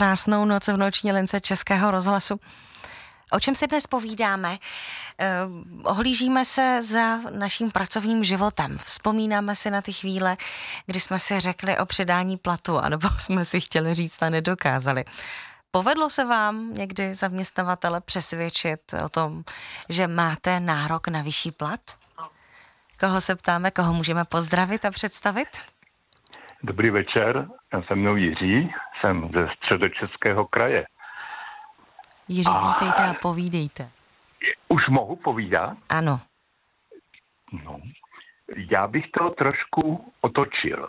krásnou noc v noční lince Českého rozhlasu. O čem si dnes povídáme? Ohlížíme se za naším pracovním životem. Vzpomínáme si na ty chvíle, kdy jsme si řekli o předání platu, anebo jsme si chtěli říct a nedokázali. Povedlo se vám někdy zaměstnavatele přesvědčit o tom, že máte nárok na vyšší plat? Koho se ptáme, koho můžeme pozdravit a představit? Dobrý večer, já jsem mnou Jiří, jsem ze Středočeského kraje. Jiří, vítejte a povídejte. Už mohu povídat? Ano. No, já bych to trošku otočil.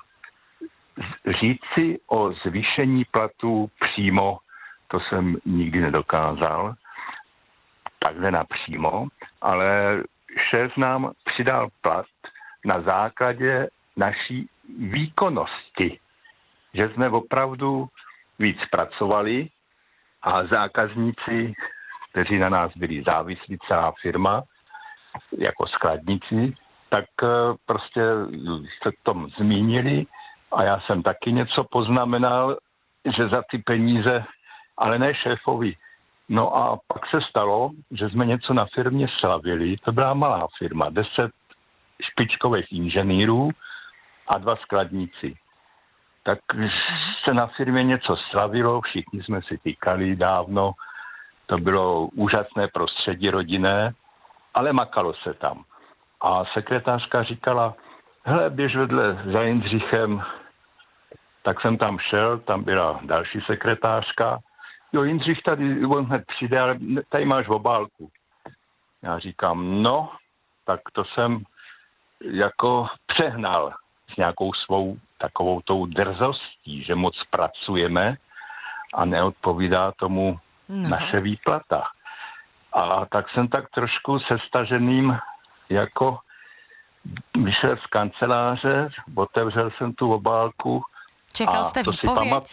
Říci o zvýšení platů přímo, to jsem nikdy nedokázal, takhle napřímo, ale šéf nám přidal plat na základě naší výkonnosti, že jsme opravdu víc pracovali a zákazníci, kteří na nás byli závislí, celá firma, jako skladníci, tak prostě se tom zmínili a já jsem taky něco poznamenal, že za ty peníze, ale ne šéfovi. No a pak se stalo, že jsme něco na firmě slavili, to byla malá firma, 10 špičkových inženýrů a 2 skladníci. Tak se na firmě něco slavilo, všichni jsme si týkali dávno, to bylo úžasné prostředí rodinné, ale makalo se tam. A sekretářka říkala, hele, běž vedle za Jindřichem, tak jsem tam šel, tam byla další sekretářka, jo, Jindřich tady, on hned přijde, ale tady máš obálku. Já říkám, no, tak to jsem jako přehnal s nějakou svou takovou tou drzostí, že moc pracujeme a neodpovídá tomu naše výplata. A tak jsem tak trošku sestaženým jako vyšel z kanceláře, otevřel jsem tu obálku. Čekal jste výpověď?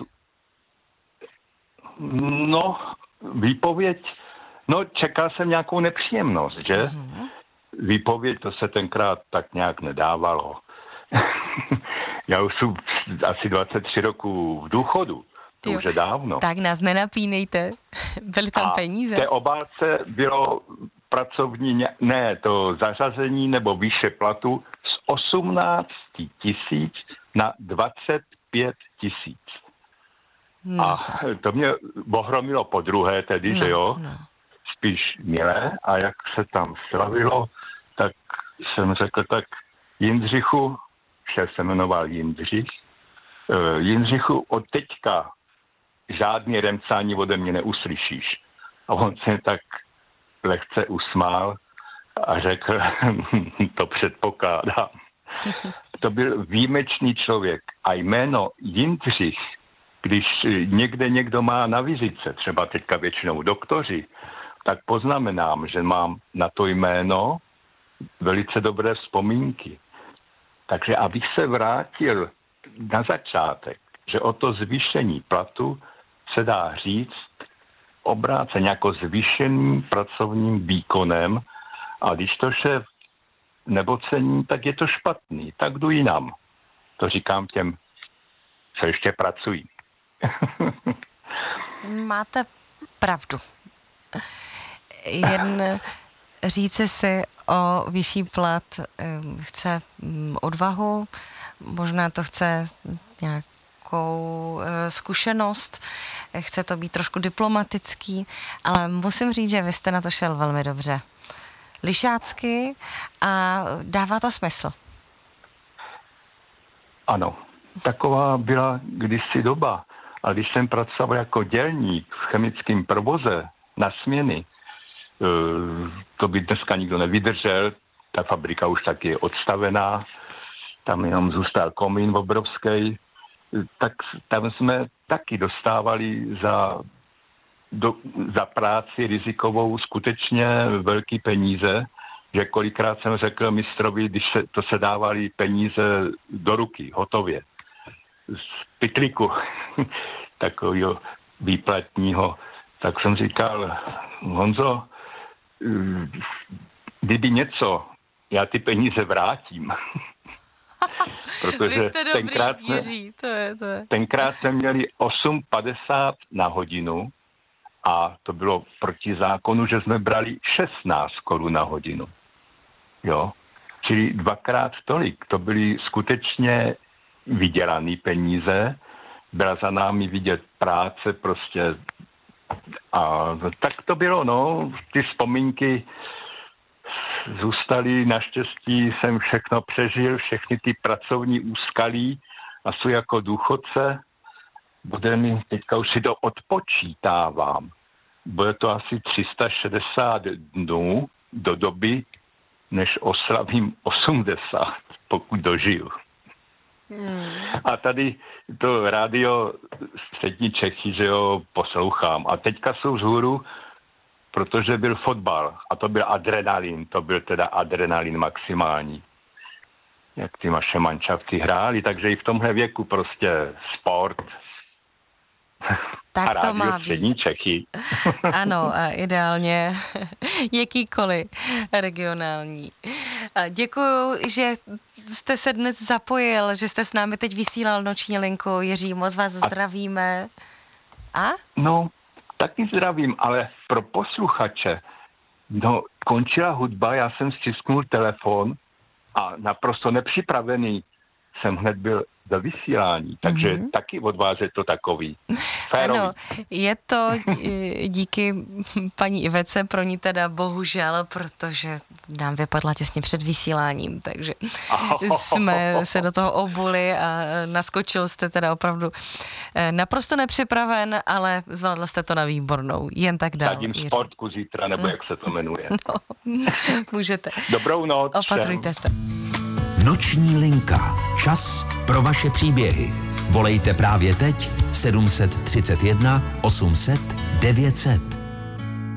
No, výpověď, no čekal jsem nějakou nepříjemnost, že? Uh-huh. Výpověď, to se tenkrát tak nějak nedávalo. Já už jsem asi 23 roků v důchodu, to už je dávno. Tak nás nenapínejte, byly tam peníze. V té obálce bylo pracovní, to zařazení nebo výše platu z 18 000 na 25 000. No. A to mě ohromilo podruhé tedy, že jo, spíš milé. A jak se tam slavilo, tak jsem řekl, tak Jindřichu, šéf se jmenoval Jindřich, Jindřichu, od teďka žádný remcání ode mě neuslyšíš. A on se tak lehce usmál a řekl, to předpokládám. To byl výjimečný člověk. A jméno Jindřich, když někde někdo má na vizitce, třeba teďka většinou doktoři, tak poznamenám, že mám na to jméno velice dobré vzpomínky. Takže abych se vrátil na začátek, že o to zvýšení platu se dá říct obráceně jako zvýšeným pracovním výkonem, a když to šéf nebo cení, tak je to špatný, tak jdu jinam. To říkám těm, co ještě pracují. Máte pravdu. Jen říci si o vyšší plat chce odvahu, možná to chce nějakou zkušenost, chce to být trošku diplomatický, ale musím říct, že vy jste na to šel velmi dobře. Lišácky a dává to smysl. Ano, taková byla kdysi doba. A když jsem pracoval jako dělník v chemickém provoze na směny, to by dneska nikdo nevydržel, ta fabrika už taky je odstavená, tam jenom zůstal komín obrovský, tak tam jsme taky dostávali za práci rizikovou skutečně velký peníze, že kolikrát jsem řekl mistrovi, když se dávali peníze do ruky, hotově, z pytliku takového výplatního, tak jsem říkal, Honzo, kdyby něco, já ty peníze vrátím. Vy jste dobrý, Jiří, to je. Tenkrát jsme měli 8,50 na hodinu a to bylo proti zákonu, že jsme brali 16 korun na hodinu. Jo? Čili 2x tolik. To byly skutečně vydělané peníze. Byla za námi vidět práce prostě. A tak to bylo, no. Ty vzpomínky zůstaly. Naštěstí jsem všechno přežil, všechny ty pracovní úskalí a jsou jako důchodce. Bude mi, teďka už si to odpočítávám. Bude to asi 360 dnů do doby, než oslavím 80, pokud dožiju. A tady to rádio Střední Čechy, že jo, poslouchám. A teďka jsou vzhůru, protože byl fotbal a to byl adrenalin, to byl teda adrenalin maximální. Jak ty naše manšafty hráli, takže i v tomhle věku prostě sport. Tak a to má být. Střední Čechy. Ano, a ideálně jakýkoliv regionální. Děkuju, že jste se dnes zapojil, že jste s námi teď vysílal noční linku. Jiří, moc vás zdravíme. A? No, taky zdravím, ale pro posluchače, no, končila hudba, já jsem stisknul telefon a naprosto nepřipravený jsem hned byl do vysílání, takže taky od vás je to takový férový. Ano, je to díky paní Ivece, pro ní teda bohužel, protože nám vypadla těsně před vysíláním, takže jsme se do toho obuli a naskočil jste teda opravdu naprosto nepřipraven, ale zvládl jste to na výbornou, jen tak dál. Sadím sportku zítra, nebo jak se to jmenuje. No, můžete. Dobrou noc. Opatrujte se. Noční linka. Čas pro vaše příběhy. Volejte právě teď 731 800 900.